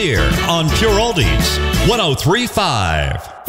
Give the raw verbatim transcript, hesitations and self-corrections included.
Here on Pure Oldies one oh three point five.